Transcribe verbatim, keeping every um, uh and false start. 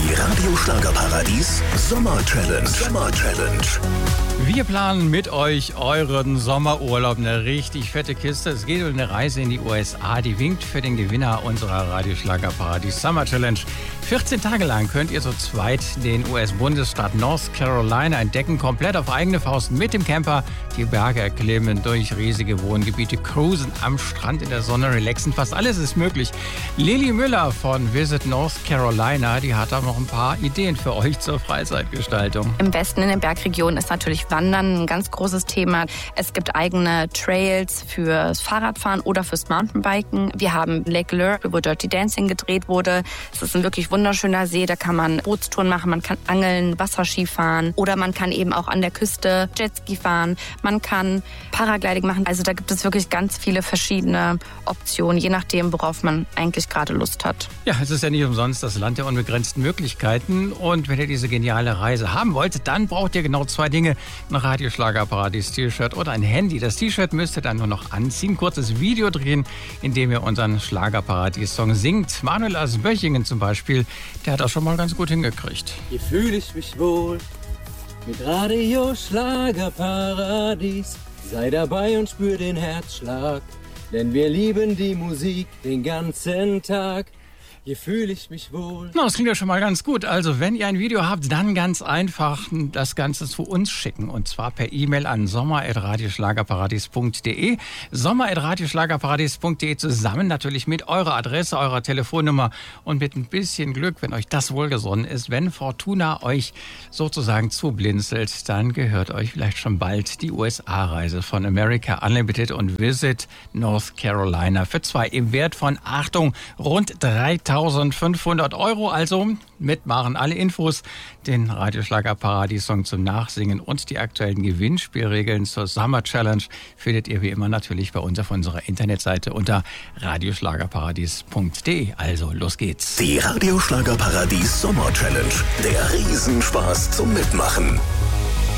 Die Radio-Schlagerparadies Sommer Challenge. Sommer Challenge. Wir planen mit euch euren Sommerurlaub. Eine richtig fette Kiste. Es geht um eine Reise in die U S A. Die winkt für den Gewinner unserer Radio-Schlagerparadies Summer Challenge. vierzehn Tage lang könnt ihr zu zweit den U S-Bundesstaat North Carolina entdecken. Komplett auf eigene Faust mit dem Camper. Die Berge erklimmen, durch riesige Wohngebiete cruisen, am Strand in der Sonne relaxen. Fast alles ist möglich. Lili Müller von Visit North Carolina, die hat auch noch ein paar Ideen für euch zur Freizeitgestaltung. Im Westen in den Bergregionen ist natürlich Wandern ein ganz großes Thema. Es gibt eigene Trails fürs Fahrradfahren oder fürs Mountainbiken. Wir haben Lake Lure, wo Dirty Dancing gedreht wurde. Es ist ein wirklich wunderschöner See. Da kann man Bootstouren machen, man kann angeln, Wasserski fahren oder man kann eben auch an der Küste Jetski fahren. Man kann Paragliding machen. Also da gibt es wirklich ganz viele verschiedene Optionen, je nachdem, worauf man eigentlich gerade Lust hat. Ja, es ist ja nicht umsonst das Land der unbegrenzten Möglichkeiten. Und wenn ihr diese geniale Reise haben wollt, dann braucht ihr genau zwei Dinge. Ein Radio-Schlagerparadies-T-Shirt oder ein Handy. Das T-Shirt müsst ihr dann nur noch anziehen, ein kurzes Video drehen, in dem ihr unseren Schlagerparadies-Song singt. Manuel aus Böchingen zum Beispiel, der hat das schon mal ganz gut hingekriegt. Hier fühle ich mich wohl mit Radio Schlagerparadies. Sei dabei und spür den Herzschlag, denn wir lieben die Musik den ganzen Tag. Hier fühle ich mich wohl. Na, das klingt ja schon mal ganz gut. Also, wenn ihr ein Video habt, dann ganz einfach das Ganze zu uns schicken. Und zwar per E-Mail an sommer at radioschlagerparadies punkt de. sommer at radioschlagerparadies punkt de zusammen natürlich mit eurer Adresse, eurer Telefonnummer und mit ein bisschen Glück, wenn euch das wohlgesonnen ist. Wenn Fortuna euch sozusagen zublinzelt, dann gehört euch vielleicht schon bald die U S A-Reise von America Unlimited und Visit North Carolina für zwei im Wert von, Achtung, rund dreitausendfünfhundert Euro. Also mitmachen, alle Infos, den Radioschlagerparadies-Song zum Nachsingen und die aktuellen Gewinnspielregeln zur Summer Challenge findet ihr wie immer natürlich bei uns auf unserer Internetseite unter radioschlagerparadies punkt de. Also los geht's. Die Radio-Schlagerparadies Sommer Challenge. Der Riesenspaß zum Mitmachen.